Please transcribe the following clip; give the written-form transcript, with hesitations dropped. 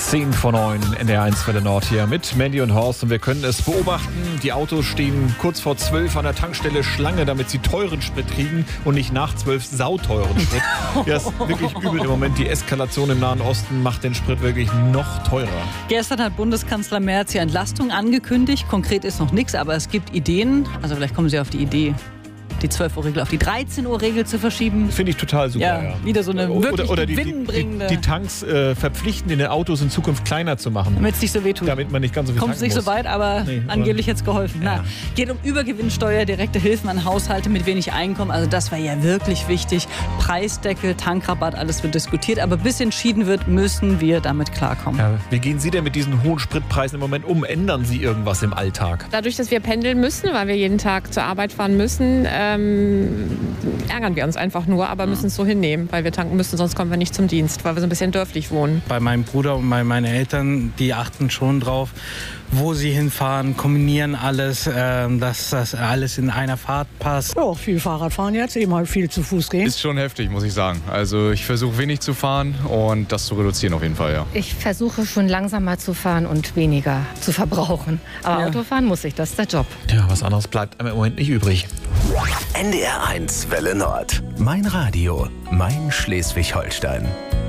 10:09 NDR1 Welle Nord hier mit Mandy und Horst und wir können es beobachten. Die Autos stehen kurz vor 12 an der Tankstelle Schlange, damit sie teuren Sprit kriegen und nicht nach 12 sauteuren Sprit. Ja, ist wirklich übel im Moment. Die Eskalation im Nahen Osten macht den Sprit wirklich noch teurer. Gestern hat Bundeskanzler Merz ja Entlastung angekündigt. Konkret ist noch nichts, aber es gibt Ideen. Also vielleicht kommen Sie auf die Idee, die 12-Uhr-Regel auf die 13-Uhr-Regel zu verschieben. Finde ich total super. Ja, wieder so eine wirklich oder gewinnbringende... Die Tanks verpflichten, in den Autos in Zukunft kleiner zu machen. Damit es nicht so wehtut. Damit man nicht ganz so viel Kommt es nicht so weit, aber angeblich jetzt geholfen. Ja. Geht um Übergewinnsteuer, direkte Hilfen an Haushalte mit wenig Einkommen. Also das wäre ja wirklich wichtig. Preisdeckel, Tankrabatt, alles wird diskutiert. Aber bis entschieden wird, müssen wir damit klarkommen. Ja, wie gehen Sie denn mit diesen hohen Spritpreisen im Moment um? Ändern Sie irgendwas im Alltag? Dadurch, dass wir pendeln müssen, weil wir jeden Tag zur Arbeit fahren müssen, ärgern wir uns einfach nur, aber müssen es so hinnehmen, weil wir tanken müssen, sonst kommen wir nicht zum Dienst, weil wir so ein bisschen dörflich wohnen. Bei meinem Bruder und bei meinen Eltern, die achten schon drauf, wo sie hinfahren, kombinieren alles, dass das alles in einer Fahrt passt. Ja, viel Fahrrad fahren jetzt, eben halt viel zu Fuß gehen. Ist schon heftig, muss ich sagen. Also ich versuche wenig zu fahren und das zu reduzieren auf jeden Fall, ja. Ich versuche schon langsamer zu fahren und weniger zu verbrauchen. Aber Autofahren muss ich, das ist der Job. Ja, was anderes bleibt im Moment nicht übrig. NDR1 Welle Nord. Mein Radio, mein Schleswig-Holstein.